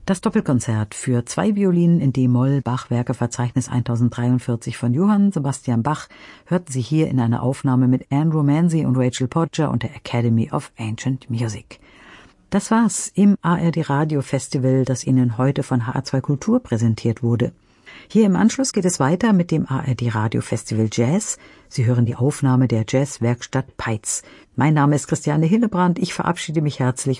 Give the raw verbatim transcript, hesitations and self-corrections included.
Das Doppelkonzert für zwei Violinen in D-Moll, Bach-Werkeverzeichnis tausenddreiundvierzig von Johann Sebastian Bach, hörten Sie hier in einer Aufnahme mit Andrew Manzi und Rachel Podger und der Academy of Ancient Music. Das war's im A R D Radio Festival, das Ihnen heute von H R zwei Kultur präsentiert wurde. Hier im Anschluss geht es weiter mit dem A R D Radio Festival Jazz. Sie hören die Aufnahme der Jazzwerkstatt Peitz. Mein Name ist Christiane Hillebrand. Ich verabschiede mich herzlich